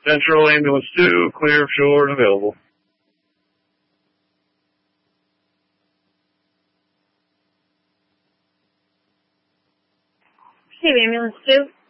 Central Ambulance 2, clear of shore and available. Hey, Ambulance 2.